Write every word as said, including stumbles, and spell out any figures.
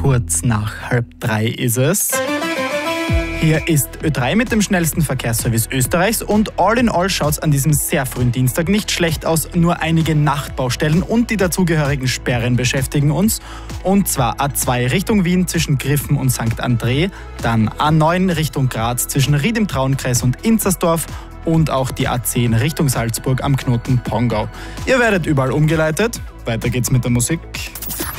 Kurz nach halb drei ist es. Hier ist Ö drei mit dem schnellsten Verkehrsservice Österreichs und all in all schaut's an diesem sehr frühen Dienstag nicht schlecht aus. Nur einige Nachtbaustellen und die dazugehörigen Sperren beschäftigen uns. Und zwar A zwei Richtung Wien zwischen Griffen und Sankt André, dann A neun Richtung Graz zwischen Ried im Traunkreis und Inzersdorf und auch die A zehn Richtung Salzburg am Knoten Pongau. Ihr werdet überall umgeleitet. Weiter geht's mit der Musik.